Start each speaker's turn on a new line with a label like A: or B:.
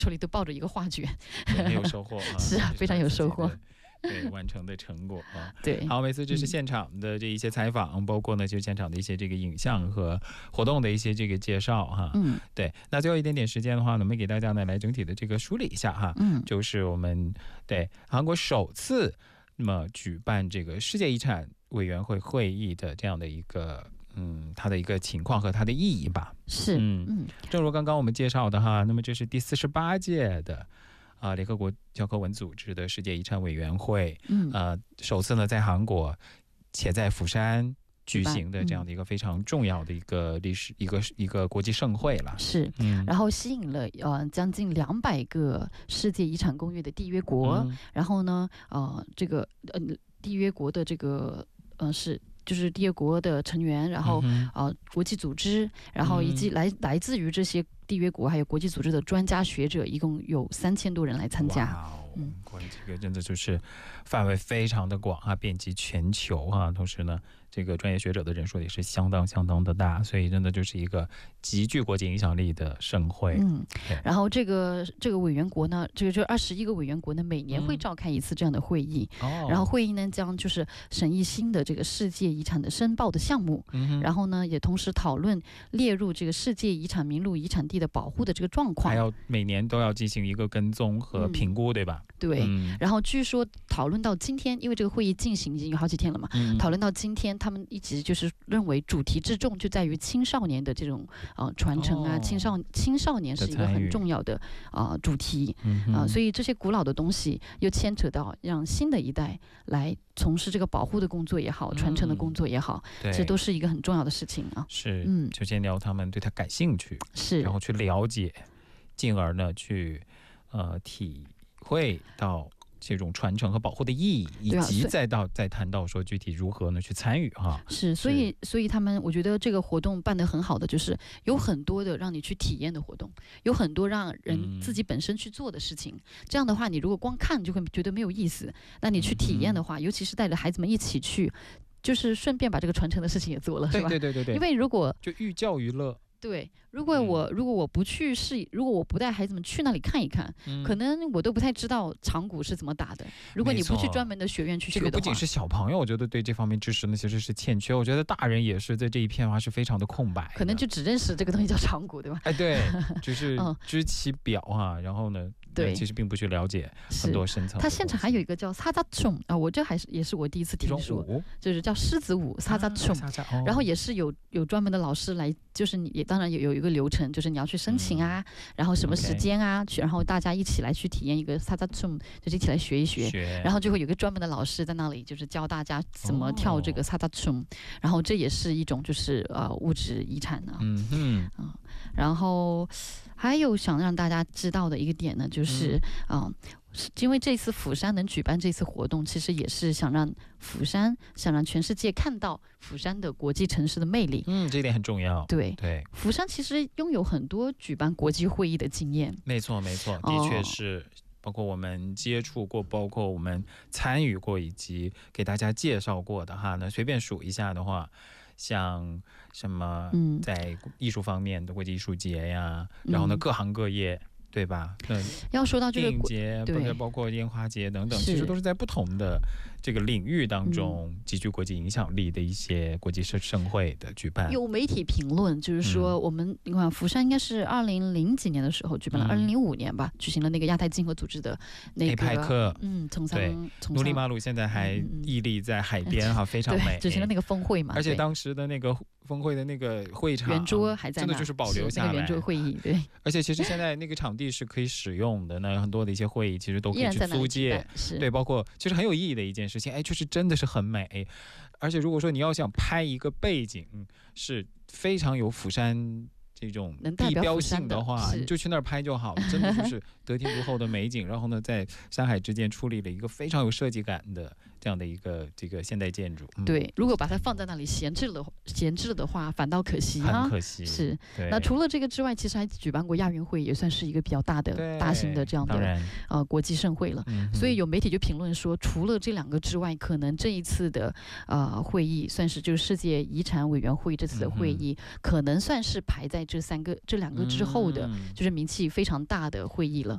A: 手里都抱着一个画卷，
B: 很有收获啊，
A: 是啊，非常有收获。
B: 对完成的成果啊，
A: 对，
B: 好，每次这是现场的这一些采访，包括呢就是现场的一些这个影像和活动的一些这个介绍哈，对，那最后一点点时间的话呢，我们给大家呢来整体的这个梳理一下哈，就是我们对韩国首次那么举办这个世界遗产委员会会议的这样的一个它的一个情况和它的意义吧，
A: 是，
B: 正如刚刚我们介绍的哈，那么这是第48届的。联合国教科文组织的世界遗产委员会，首次呢在韩国且在釜山举行的这样的一个非常重要的一个历史一个国际盛会了，
A: 是，然后吸引了将近200个世界遗产公约的缔约国，然后呢，这个缔约国的这个就是缔约国的成员，然后国际组织，然后以及来自于这些缔约国还有国际组织的专家学者，一共有3000多人来参加。这个真的就是范围非常的广啊，遍及全球啊，同时呢，这个专业学者的人数也是相当的大，所以真的就是一个极具国际影响力的盛会。然后这个委员国呢，这21个委员国呢，每年会召开一次这样的会议，然后会议呢将就是审议新的这个世界遗产的申报的项目，然后呢也同时讨论列入这个世界遗产名录遗产地的保护的这个状况，
B: 还要每年都要进行一个跟踪和评估，对吧？
A: 对，然后据说讨论到今天，因为这个会议进行已经有好几天了嘛，讨论到今天，他们一直就是认为主题之重就在于青少年的这种传承啊，青少年是一个很重要的主题所以这些古老的东西又牵扯到让新的一代来从事这个保护的工作也好，传承的工作也好，这都是一个很重要的事情啊。
B: 是，首先要他们对它感兴趣，
A: 是，
B: 然后去了解，进而呢去体会到这种传承和保护的意义，以及再谈到说具体如何呢去参与哈。
A: 是，所以他们，我觉得这个活动办得很好的，就是有很多的让你去体验的活动，有很多让人自己本身去做的事情。这样的话，你如果光看就会觉得没有意思，那你去体验的话，尤其是带着孩子们一起去，就是顺便把这个传承的事情也做了，是吧？对。因为如果
B: 就寓教于乐。
A: 对，如果我不去如果我不带孩子们去那里看一看，可能我都不太知道长鼓是怎么打的。如果你不去专门的学院去学的话，
B: 这个不仅是小朋友，我觉得对这方面知识呢其实是欠缺。我觉得大人也是在这一片的话是非常的空白，
A: 可能就只认识这个东西叫长鼓，对吧？
B: 对，就是知其表啊，然后呢，对，其实并不去了解很多深层。
A: 他现场还有一个叫萨扎琼我这也是我第一次听说，就是叫狮子舞萨扎琼，然后也是有专门的老师来，就是你也当然有一个流程，就是你要去申请啊，然后什么时间啊，然后大家一起来去体验一个萨扎琼，就是一起来学一学，然后就会有一个专门的老师在那里，就是教大家怎么跳这个萨扎琼，然后这也是一种就是物质遗产呢。然后还有想让大家知道的一个点呢，就是因为这次釜山能举办这次活动，其实也是想让全世界看到釜山的国际城市的魅力。
B: 这一点很重要。对，
A: 釜山其实拥有很多举办国际会议的经验。
B: 没错，的确是。包括我们接触过，包括我们参与过，以及给大家介绍过的哈。那随便数一下的话，像什么在艺术方面的国际艺术节呀，然后呢各行各业。对吧？
A: 要说到这个
B: 电影节，包括烟花节等等，其实都是在不同的这个领域当中极具国际影响力的一些国际盛会的举办。
A: 有媒体评论就是说，你看釜山应该是2000几年的时候举办了，2005年吧，举行了那个亚太经合组织的那个
B: 对，努力马鲁现在还屹立在海边哈，非常美。
A: 举行了那个峰会嘛，
B: 而且当时的那个峰会的那个会场
A: 圆桌还在那，
B: 真的就是保留下来。
A: 那个圆桌会议，对。
B: 而且其实现在那个场地是可以使用的，那很多的一些会议其实都可以去租借，对，包括其实很有意义的一件事情，就是真的是很美。而且如果说你要想拍一个背景是非常有釜山这种地标性的话，你就去那儿拍就好了，真的就是得天独厚的美景。然后呢，在山海之间处理了一个非常有设计感的这样的一个这个现代建筑。
A: 对，如果把它放在那里闲置的话，反倒可惜啊，
B: 很可惜。
A: 是。那除了这个之外，其实还举办过亚运会，也算是一个比较大型的这样的国际盛会了。所以有媒体就评论说，除了这2个之外，可能这一次的会议算是就是世界遗产委员会这次的会议，可能算是排在这2个之后的，就是名气非常大的会议了。